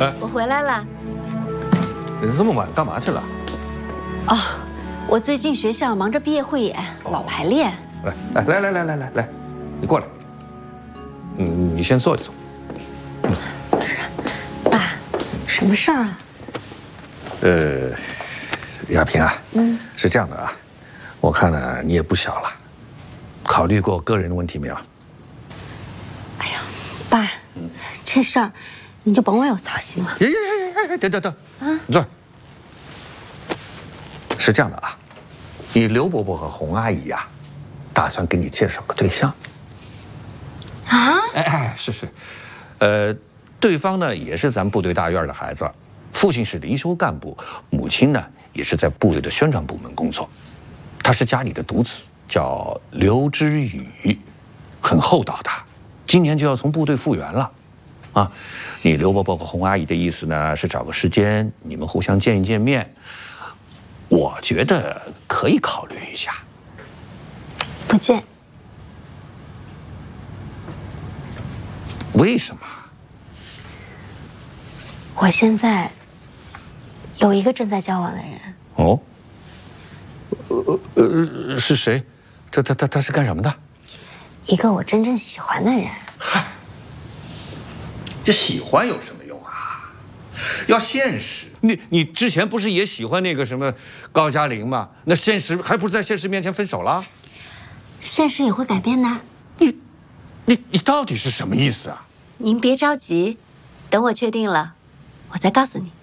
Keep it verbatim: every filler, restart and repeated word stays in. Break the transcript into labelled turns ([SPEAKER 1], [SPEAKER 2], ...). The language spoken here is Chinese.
[SPEAKER 1] 哎，
[SPEAKER 2] 我回来了。
[SPEAKER 1] 你这么晚干嘛去了？
[SPEAKER 2] 哦，我最近学校忙着毕业汇演，老排练。
[SPEAKER 1] 来来来来来来来，你过来。你你先坐一坐。
[SPEAKER 2] 嗯。爸，什么事儿啊？
[SPEAKER 1] 呃，亚萍啊，
[SPEAKER 2] 嗯，
[SPEAKER 1] 是这样的啊，我看呢你也不小了，考虑过个人的问题没有？
[SPEAKER 2] 哎呀，爸，嗯、这事儿你就甭为我操心了。
[SPEAKER 1] 哎哎哎哎，等等等，啊，你坐。是这样的啊，你刘伯伯和洪阿姨呀，打算给你介绍个对象。
[SPEAKER 2] 啊？
[SPEAKER 1] 哎哎，是是，呃，对方呢也是咱部队大院的孩子。父亲是离休干部，母亲呢也是在部队的宣传部门工作。他是家里的独子，叫刘知宇，很厚道的，今年就要从部队复员了。啊，你刘伯伯和洪阿姨的意思呢是找个时间你们互相见一见面，我觉得可以考虑一下。
[SPEAKER 2] 不见。
[SPEAKER 1] 为什么？
[SPEAKER 2] 我现在有一个正在交往的人。
[SPEAKER 1] 哦，呃呃，是谁？他他他他是干什么的？
[SPEAKER 2] 一个我真正喜欢的人。
[SPEAKER 1] 嗨，这喜欢有什么用啊？要现实。你你之前不是也喜欢那个什么高加玲吗？那现实还不是在现实面前分手了？
[SPEAKER 2] 现实也会改变的。
[SPEAKER 1] 你你你到底是什么意思啊？
[SPEAKER 2] 您别着急，等我确定了，我再告诉你。